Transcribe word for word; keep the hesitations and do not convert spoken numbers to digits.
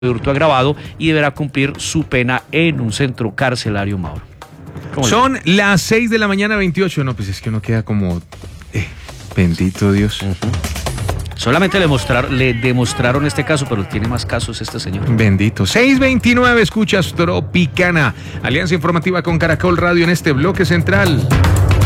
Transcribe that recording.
de hurto agravado y deberá cumplir su pena en un centro carcelario, Mauro. Son las seis de la mañana, veintiocho. No, pues es que uno queda como... Eh, bendito Dios. Uh-huh. Solamente le, mostrar, le demostraron este caso, pero tiene más casos este señor. Bendito. seis veintinueve, escuchas Tropicana. Alianza informativa con Caracol Radio en este bloque central.